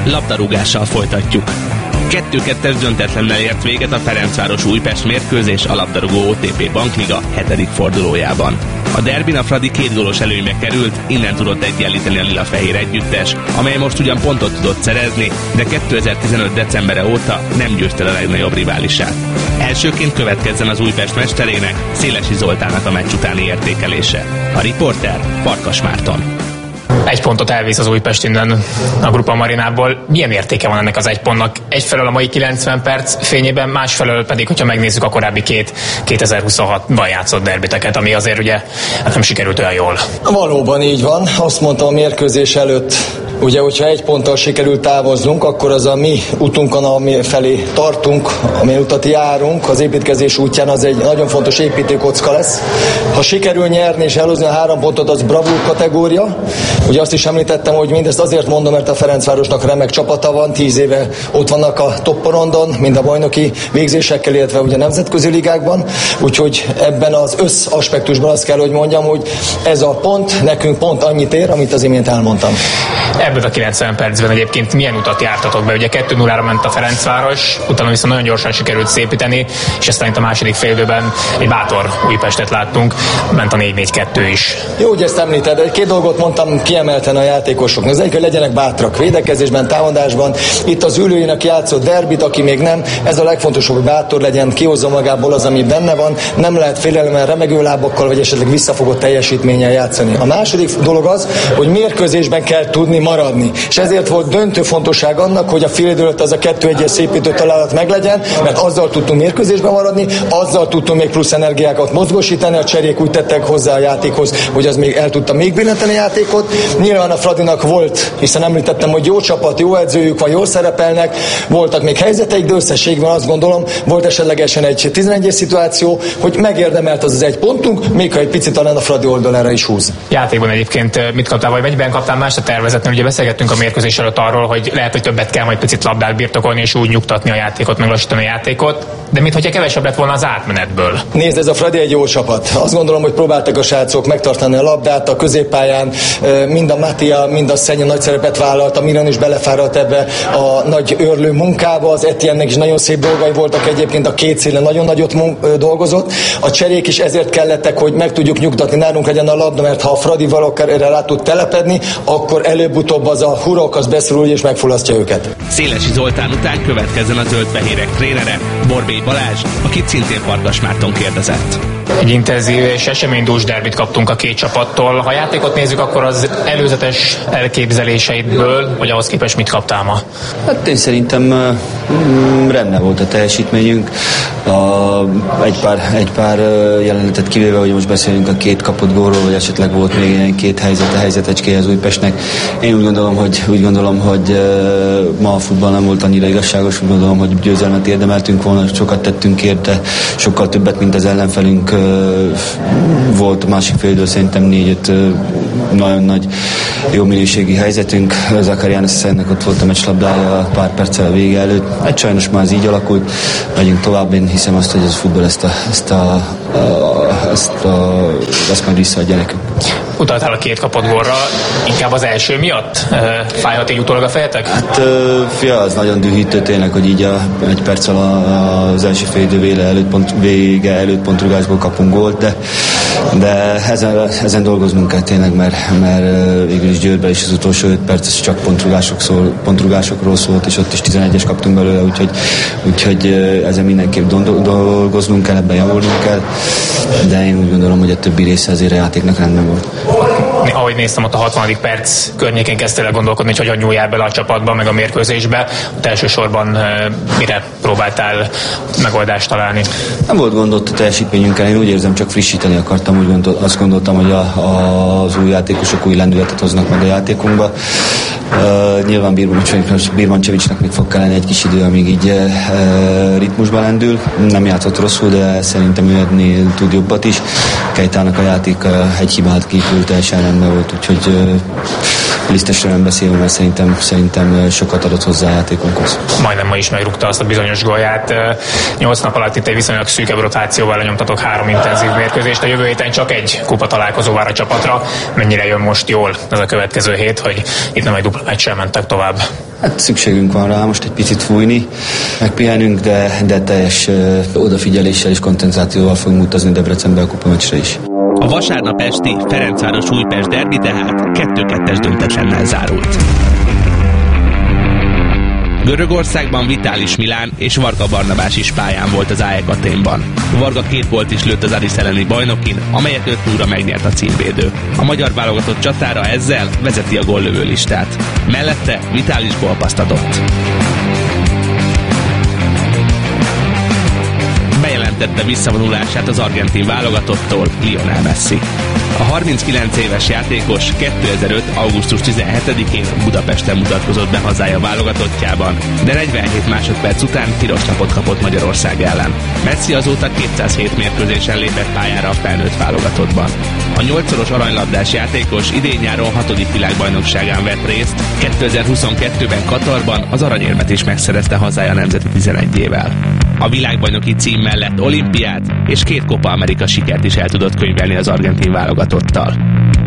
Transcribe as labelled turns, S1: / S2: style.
S1: Labdarúgással folytatjuk. 2-2-es döntetlennel ért véget a Ferencváros-Újpest mérkőzés a labdarúgó OTP Bankliga 7. fordulójában. A derbin a Fradi 2 gólos előnybe került, innen tudott egyenlíteni a lila-fehér együttes, amely most ugyan pontot tudott szerezni, de 2015. decembere óta nem győzte a legnagyobb riválisát. Elsőként következzen az Újpest mesterének, Szélesi Zoltánnak a meccs utáni értékelése. A riporter Farkas Márton.
S2: 1 pontot elvisz az Újpest innen a Grupa Marinából. Milyen értéke van ennek az 1 pontnak? Egyfelől a mai 90 perc fényében, másfelől pedig, hogyha megnézzük a korábbi 2026-ban játszott derbiteket, ami azért ugye nem sikerült olyan jól.
S3: Valóban így van. Azt mondtam a mérkőzés előtt, ugye, hogyha 1 ponttal sikerült távoznunk, akkor az a mi utunkon, ami felé tartunk, ami utat járunk, az építkezés útján az egy nagyon fontos építőkocka lesz. Ha sikerül nyerni és elhozni a 3 pontot, az bravúr kategória. Ugye azt is említettem, hogy mindezt azért mondom, mert a Ferencvárosnak remek csapata van, 10 éve ott vannak a topporondon, mind a bajnoki végzésekkel, illetve ugye nemzetközi ligákban, úgyhogy ebben az összaspektusban azt kell, hogy mondjam, hogy ez a pont nekünk pont annyit ér, amit az imént elmondtam.
S2: Ebből a 90 percben egyébként milyen utat jártatok be? Ugye 2-0-ra ment a Ferencváros, utána viszont nagyon gyorsan sikerült szépíteni, és aztán itt a második félidőben egy bátor Újpestet láttunk, ment a 4-4-2 is.
S3: Jó, hogy ezt említed, 2 dolgot mondtam kiemelten a játékosoknak. Az egyik, hogy legyenek bátrak védekezésben, támadásban. Itt az ülőjének játszott derbit, aki még nem, ez a legfontosabb, hogy bátor legyen, kihozza magából az, ami benne van, nem lehet félelemmel, remegő lábakkal, vagy esetleg visszafogott teljesítménnyel játszani. A második dolog az, hogy mérkőzésben kell tudni maradni. És ezért volt döntő fontosság annak, hogy a félidő előtt az a 2-1-es szépítő találat meglegyen, mert azzal tudtunk mérkőzésben maradni, azzal tudtunk még plusz energiákat mozgósítani, a cserék úgy tettek hozzá a játékhoz, hogy az még el tudta még billenteni a játékot. Nyilván a Fradinak volt, hiszen említettem, hogy jó csapat, jó edzőjük van, jól szerepelnek, voltak még helyzeteik, de összességben azt gondolom, volt esetlegesen egy 11-es szituáció, hogy megérdemelt az 1 pontunk, még ha egy picit talán a Fradi oldalára is húz.
S2: Játékban egyébként mit kaptál, vagy mennyiben kaptál más a tervezet? Ugye beszélgettünk a mérkőzés előtt arról, hogy lehet, hogy többet kell majd picit labdát birtokolni, és úgy nyugtatni a játékot, meglassítani a játékot, de mintha kevesebb lett volna az átmenetből.
S3: Nézd, ez a Fradi egy jó csapat. Azt gondolom, hogy próbáltak a srácok megtartani a labdát a középpályán, mind a Mátia, mind a Szenyi nagy szerepet vállalt, a Miran is belefáradt ebbe a nagy őrlő munkába, az Etiennek is nagyon szép dolgai voltak egyébként, a 2 szélen nagyon nagyot dolgozott. A cserék is ezért kellettek, hogy meg tudjuk nyugtatni, nálunk legyen a labda, mert ha a Fradi valakár erre rá tud telepedni, akkor előbb-utóbb az a hurok az beszorul és megfullasztja őket.
S1: Szélesi Zoltán után következzen a zöldfehérek trénere, Borbély Balázs, akit szintén Farkas Márton kérdezett.
S2: Egy intenzív és eseménydús derbit kaptunk a 2 csapattól. Ha játékot nézzük, akkor az előzetes elképzeléseidből, vagy ahhoz képest mit kaptál ma?
S4: Hát én szerintem rendben volt a teljesítményünk. Egy pár jelenetet kivéve, hogy most beszélünk a 2 kapott gólról, vagy esetleg volt még ilyen 2 helyzetecskéje az Újpestnek. Én úgy gondolom, hogy ma a futball nem volt annyira igazságos, úgy gondolom, hogy győzelmet érdemeltünk volna, sokat tettünk érte, sokkal többet, mint az ellenfelünk. Volt a másik félidő szerintem 4-5 nagyon nagy jó minőségi helyzetünk. Zakariánesnek ott volt a meccslabdája pár perccel a vége előtt. Hát sajnos már ez így alakult. Megyünk tovább, én hiszem azt, hogy ez a futball ezt majd visszaadja nekünk.
S2: Utaltál a 2 kapott gólra, inkább az első miatt? Fájhat így utólag a fejetek?
S4: Hát az nagyon dühítő tényleg, hogy így egy perccel az első félidő vége előtt pontrugásból kapunk gólt, de ezen dolgoznunk kell tényleg, mert végül is Győrben is az utolsó 5 perc csak pontrugásokról szólt, és ott is 11-es kaptunk belőle, úgyhogy ezen mindenképp dolgoznunk kell, ebben javulnunk kell, de én úgy gondolom, hogy a többi része azért a játéknak rendben volt.
S2: Ahogy néztem, ott a 60. perc környékén kezdtél el gondolkodni, hogy hogyan nyúljál bele a csapatba, meg a mérkőzésbe. Ott elsősorban mire próbáltál megoldást találni? Nem
S4: volt gond ott a teljesítményünkkel, én úgy érzem, csak frissíteni akartam, azt gondoltam, hogy az új játékosok új lendületet hoznak meg a játékunkba. Nyilván Birmancevicsnak még fog kelleni egy kis idő, amíg így ritmusba lendül. Nem játszott rosszul, de szerintem ő ennél tud jobbat is. Kejtának a játék egy hibát kívül teljesen rendben volt, úgyhogy lisztesre nem beszélve, mert szerintem sokat adott hozzá a játékunkhoz. Majdnem ma is megrúgta azt a bizonyos gólját. 8 nap alatt itt egy viszonylag szűkebb rotációval lenyomtatok 3 intenzív mérkőzést. A jövő héten csak egy kupa találkozó vár a csapatra. Mennyire jön most jól ez a következő hét, hogy itt nem egy dupla meccsel mentek tovább? Hát szükségünk van rá, most egy picit fújni, megpihenünk, de teljes odafigyeléssel és koncentrációval fogunk utazni Debrecenbe a kupameccsre is.
S1: A vasárnap esti Ferencváros-Újpest derbi tehát 2-2-es döntetlennel zárult. Görögországban Vitalis Milán és Varga Barnabás is pályán volt az AEK Athénban. Varga 2 gólt is lőtt az Aris elleni bajnokin, amelyet 5-0-ra megnyert a címvédő. A magyar válogatott csatára ezzel vezeti a góllövő listát. Mellette Vitalis gólpasszt adott. Bejelentette visszavonulását az argentin válogatottól Lionel Messi. A 39 éves játékos 2005. augusztus 17-én Budapesten mutatkozott be hazája válogatottjában, de 47 másodperc után piros lapot kapott Magyarország ellen. Messi azóta 207 mérkőzésen lépett pályára a felnőtt válogatottban. A 8-szoros aranylabdás játékos idén-nyáron 6. világbajnokságán vett részt, 2022-ben Katarban az aranyérmet is megszerezte hazája nemzeti 11-ével. A világbajnoki cím mellett olimpiát és 2 Copa America sikert is el tudott könyvelni az argentin válogatottal.